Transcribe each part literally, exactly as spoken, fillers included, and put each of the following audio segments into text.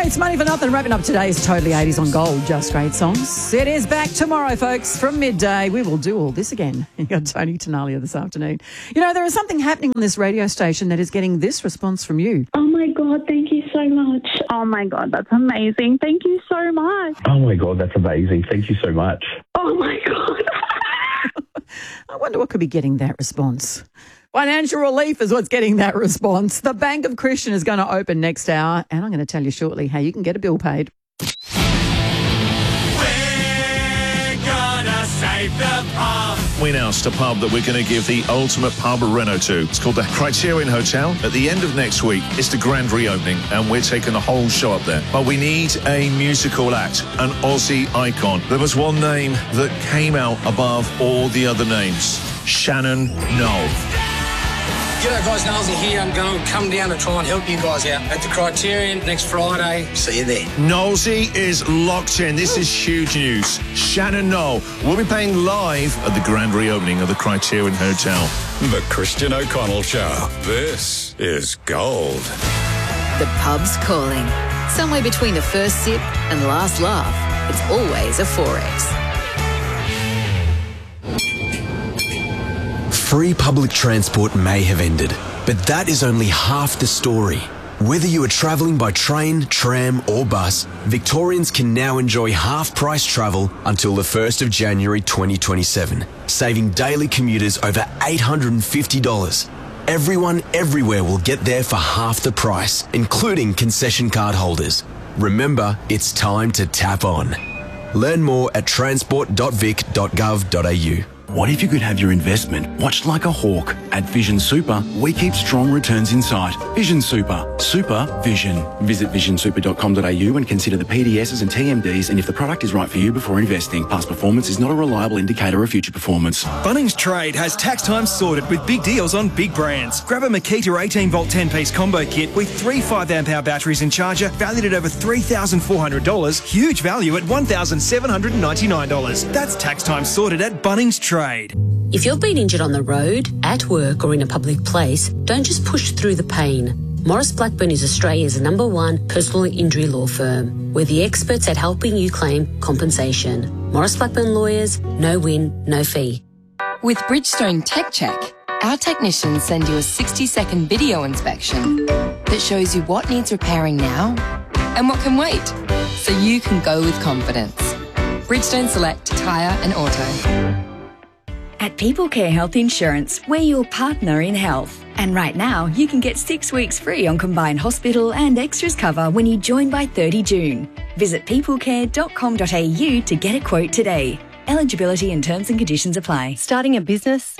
It's Money for Nothing. Wrapping up today's Totally eighties on Gold. Just great songs. It is back tomorrow, folks, from midday. We will do all this again. You got Tony Tenalia this afternoon. You know, there is something happening on this radio station that is getting this response from you. Oh, my God, thank you so much. Oh, my God, that's amazing. Thank you so much. Oh, my God, that's amazing. Thank you so much. Oh, my God. I wonder what could be getting that response. Financial relief is what's getting that response. The Bank of Christian is going to open next hour, and I'm going to tell you shortly how you can get a bill paid. We're gonna save the pub. We announced a pub that we're going to give the ultimate pub reno to. It's called the Criterion Hotel. At the end of next week, it's the grand reopening, and we're taking the whole show up there. But we need a musical act, an Aussie icon. There was one name that came out above all the other names. Shannon Noll. G'day guys, Nolsey here. I'm going to come down to try and help you guys out at the Criterion next Friday. See you there. Nolsey is locked in. This is huge news. Shannon Noll will be playing live at the grand reopening of the Criterion Hotel. The Christian O'Connell Show. This is gold. The pub's calling. Somewhere between the first sip and last laugh, it's always a four X. Free public transport may have ended, but that is only half the story. Whether you are travelling by train, tram or bus, Victorians can now enjoy half-price travel until the first of January twenty twenty-seven, saving daily commuters over eight hundred fifty dollars. Everyone everywhere will get there for half the price, including concession card holders. Remember, it's time to tap on. Learn more at transport dot vic dot gov dot a u. What if you could have your investment watched like a hawk? At Vision Super, we keep strong returns in sight. Vision Super. Super Vision. Visit vision super dot com dot a u and consider the P D Ss and T M Ds and if the product is right for you before investing. Past performance is not a reliable indicator of future performance. Bunnings Trade has tax time sorted with big deals on big brands. Grab a Makita eighteen volt ten piece combo kit with three five amp hour batteries and charger valued at over three thousand four hundred dollars. Huge value at one thousand seven hundred ninety-nine dollars. That's tax time sorted at Bunnings Trade. If you've been injured on the road, at work or in a public place, don't just push through the pain. Maurice Blackburn is Australia's number one personal injury law firm. We're the experts at helping you claim compensation. Maurice Blackburn Lawyers, no win, no fee. With Bridgestone Tech Check, our technicians send you a sixty second video inspection that shows you what needs repairing now and what can wait, so you can go with confidence. Bridgestone Select Tyre and Auto. At People Care Health Insurance, we're your partner in health. And right now, you can get six weeks free on combined hospital and extras cover when you join by thirty June. Visit people care dot com dot a u to get a quote today. Eligibility and terms and conditions apply. Starting a business?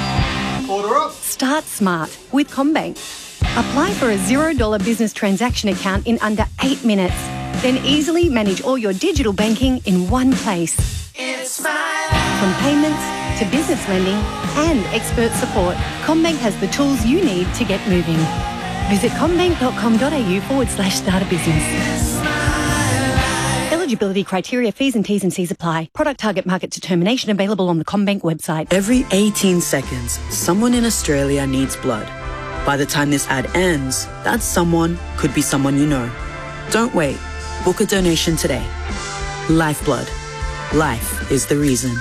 Order up. Start smart with CommBank. Apply for a zero dollar business transaction account in under eight minutes. Then easily manage all your digital banking in one place. It's my life. From payments to business lending and expert support, CommBank has the tools you need to get moving. Visit commbank dot com dot a u forward slash start a business. Eligibility criteria, fees and T's and C's apply. Product target market determination available on the CommBank website. Every eighteen seconds, someone in Australia needs blood. By the time this ad ends, that someone could be someone you know. Don't wait. Book a donation today. Lifeblood. Life is the reason.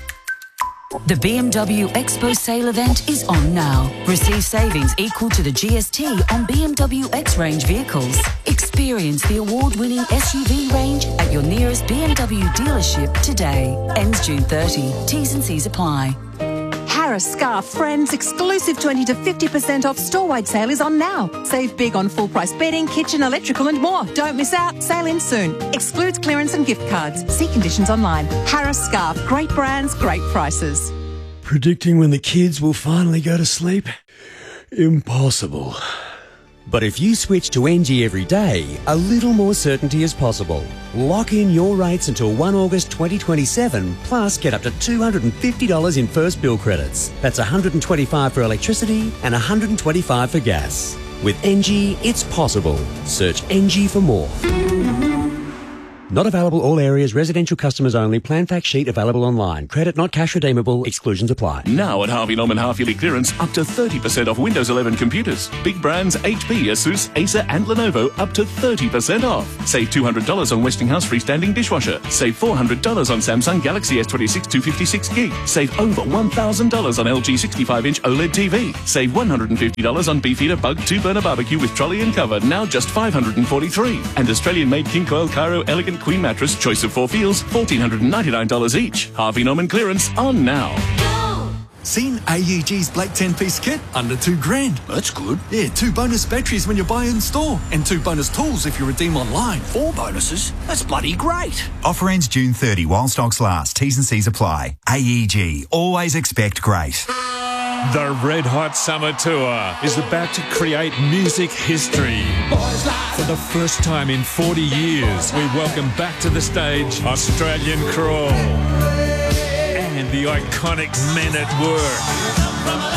The B M W Expo sale event is on now. Receive savings equal to the G S T on B M W X-Range vehicles. Experience the award-winning S U V range at your nearest B M W dealership today. Ends June thirtieth. T's and C's apply. Harris Scarf Friends exclusive twenty to fifty percent off store-wide sale is on now. Save big on full-price bedding, kitchen, electrical and more. Don't miss out. Sale ends soon. Excludes clearance and gift cards. See conditions online. Harris Scarf. Great brands, great prices. Predicting when the kids will finally go to sleep? Impossible. But if you switch to N G every day, a little more certainty is possible. Lock in your rates until the first of August twenty twenty-seven, plus get up to two hundred fifty dollars in first bill credits. That's one hundred twenty-five dollars for electricity and one hundred twenty-five dollars for gas. With N G, it's possible. Search N G for more. Not available all areas, residential customers only. Plan fact sheet available online. Credit not cash redeemable. Exclusions apply. Now at Harvey Norman half-yearly clearance, up to thirty percent off Windows eleven computers. Big brands H P, Asus, Acer and Lenovo up to thirty percent off. Save two hundred dollars on Westinghouse freestanding dishwasher. Save four hundred dollars on Samsung Galaxy S twenty-six two fifty-six gig. Save over one thousand dollars on L G sixty-five inch OLED T V. Save one hundred fifty dollars on Beefeater Bug two burner barbecue with trolley and cover, now just five hundred forty-three dollars. And Australian-made King Coil Cairo Elegant Queen Mattress, choice of four feels, one thousand four hundred ninety-nine dollars each. Harvey Norman clearance on now. Seen A E G's Black ten-piece kit? Under two grand. That's good. Yeah, two bonus batteries when you buy in store. And two bonus tools if you redeem online. Four bonuses? That's bloody great. Offer ends June thirtieth while stocks last. T's and C's apply. A E G. Always expect great. The Red Hot Summer Tour is about to create music history. For the first time in forty years, we welcome back to the stage Australian Crawl and the iconic Men at Work.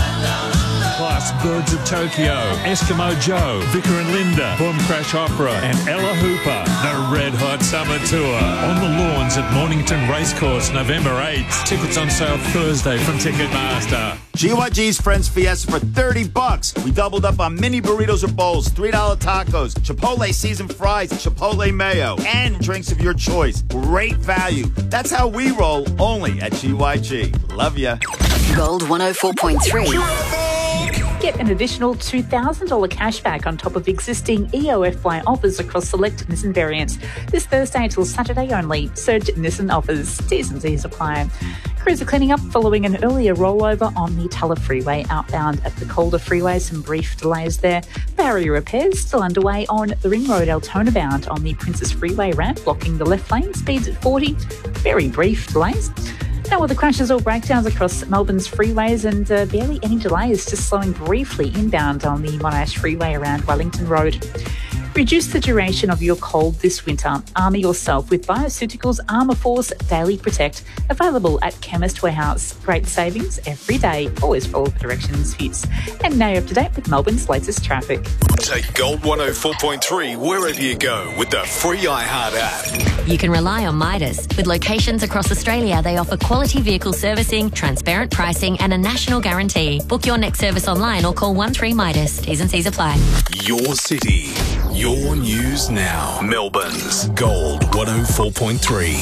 Plus Birds of Tokyo, Eskimo Joe, Vicar and Linda, Boom Crash Opera and Ella Hooper. The Red Hot Summer Tour on the lawns at Mornington Racecourse November eighth. Tickets on sale Thursday from Ticketmaster. G Y G's Friends Fiesta for thirty bucks. We doubled up on mini burritos or bowls, three dollar tacos, Chipotle seasoned fries, Chipotle mayo, and drinks of your choice. Great value. That's how we roll, only at G Y G. Love ya. Gold one oh four point three. Get an additional two thousand dollars cash back on top of existing E O F Y offers across select Nissan variants. This Thursday until Saturday only. Surge Nissan offers. T's and C's apply. Crews are cleaning up following an earlier rollover on the Tulla Freeway outbound at the Calder Freeway. Some brief delays there. Barrier repairs still underway on the Ring Road Altona bound on the Princess Freeway ramp, blocking the left lane. Speeds at forty. Very brief delays. No other crashes or breakdowns across Melbourne's freeways and uh, barely any delays, just slowing briefly inbound on the Monash Freeway around Wellington Road. Reduce the duration of your cold this winter. Armour yourself with Bioceuticals Armour Force Daily Protect. Available at Chemist Warehouse. Great savings every day. Always follow the directions fits. And now you're up to date with Melbourne's latest traffic. Take Gold one oh four point three wherever you go with the free iHeart app. You can rely on Midas. With locations across Australia, they offer quality vehicle servicing, transparent pricing and a national guarantee. Book your next service online or call one three Midas. T's and C's apply. Your city, your news now. Melbourne's Gold one oh four point three.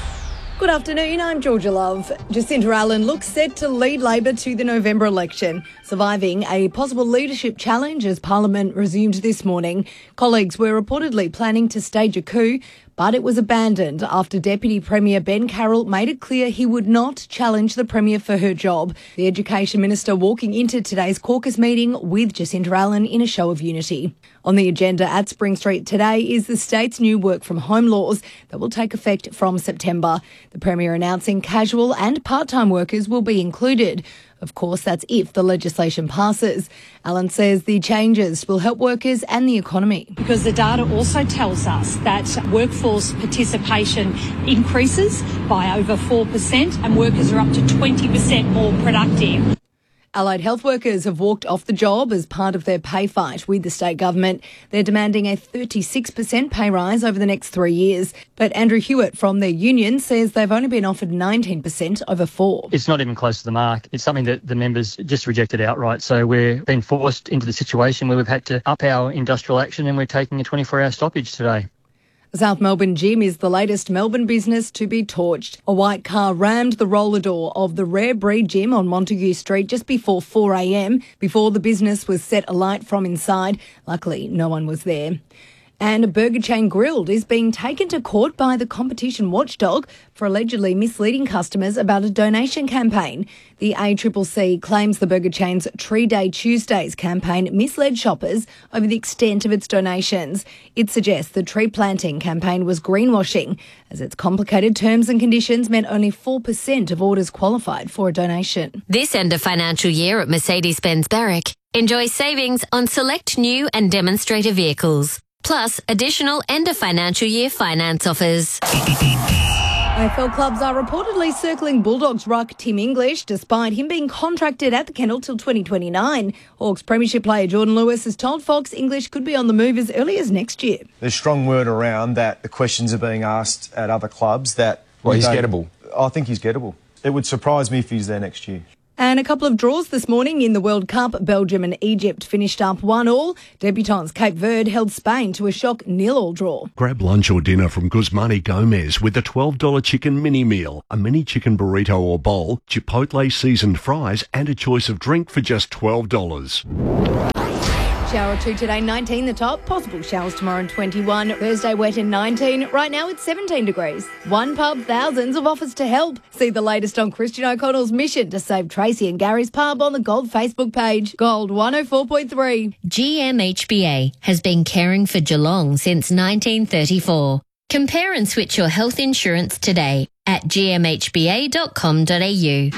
Good afternoon, I'm Georgia Love. Jacinta Allen looks set to lead Labor to the November election, surviving a possible leadership challenge as Parliament resumed this morning. Colleagues were reportedly planning to stage a coup, but it was abandoned after Deputy Premier Ben Carroll made it clear he would not challenge the Premier for her job. The Education Minister walking into today's caucus meeting with Jacinta Allen in a show of unity. On the agenda at Spring Street today is the state's new work from home laws that will take effect from September. The Premier announcing casual and part-time workers will be included. Of course, that's if the legislation passes. Allen says the changes will help workers and the economy. Because the data also tells us that workforce participation increases by over four percent and workers are up to twenty percent more productive. Allied health workers have walked off the job as part of their pay fight with the state government. They're demanding a thirty-six percent pay rise over the next three years. But Andrew Hewitt from their union says they've only been offered nineteen percent over four. It's not even close to the mark. It's something that the members just rejected outright. So we're being forced into the situation where we've had to up our industrial action and we're taking a twenty-four hour stoppage today. South Melbourne Gym is the latest Melbourne business to be torched. A white car rammed the roller door of the Rare Breed Gym on Montague Street just before four a m, before the business was set alight from inside. Luckily, no one was there. And a burger chain Grilled is being taken to court by the competition watchdog for allegedly misleading customers about a donation campaign. The A C C C claims the burger chain's Tree Day Tuesdays campaign misled shoppers over the extent of its donations. It suggests the tree planting campaign was greenwashing, as its complicated terms and conditions meant only four percent of orders qualified for a donation. This end of financial year at Mercedes-Benz Berwick, enjoy savings on select new and demonstrator vehicles. Plus, additional end of financial year finance offers. A F L clubs are reportedly circling Bulldogs ruck Tim English, despite him being contracted at the kennel till twenty twenty-nine. Hawks premiership player Jordan Lewis has told Fox English could be on the move as early as next year. There's strong word around that the questions are being asked at other clubs that... Well, he's gettable. I think he's gettable. It would surprise me if he's there next year. And a couple of draws this morning in the World Cup. Belgium and Egypt finished up one all. Debutants Cape Verde held Spain to a shock nil-all draw. Grab lunch or dinner from Guzmani Gomez with a twelve dollars chicken mini meal, a mini chicken burrito or bowl, Chipotle seasoned fries and a choice of drink for just twelve dollars. Shower two today, nineteen the top. Possible showers tomorrow and twenty-one. Thursday wet and nineteen. Right now it's seventeen degrees. One pub, thousands of offers to help. See the latest on Christian O'Connell's mission to save Tracy and Gary's pub on the Gold Facebook page. Gold one oh four point three. G M H B A has been caring for Geelong since nineteen thirty-four. Compare and switch your health insurance today at g m h b a dot com dot a u.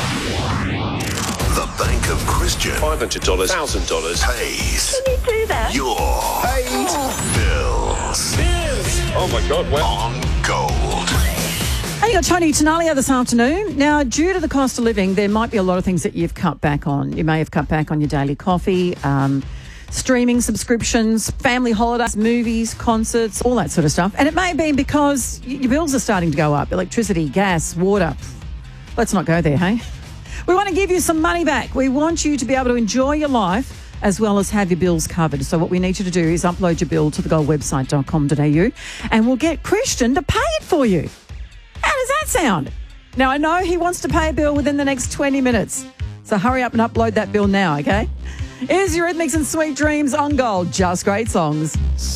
The Bank of Christian. five hundred dollars, one thousand dollars. Pays. Can you do that? Your Paid. bills. Bills. Oh, my God. Wow. On Gold. Hey, you got Tony Tenalia this afternoon. Now, due to the cost of living, there might be a lot of things that you've cut back on. You may have cut back on your daily coffee, um, streaming subscriptions, family holidays, movies, concerts, all that sort of stuff. And it may have been because y- your bills are starting to go up. Electricity, gas, water. Let's not go there, hey? We want to give you some money back. We want you to be able to enjoy your life as well as have your bills covered. So what we need you to do is upload your bill to the gold website dot com dot a u and we'll get Christian to pay it for you. How does that sound? Now, I know he wants to pay a bill within the next twenty minutes. So hurry up and upload that bill now, okay? Here's your Rhythmics and Sweet Dreams on Gold. Just great songs.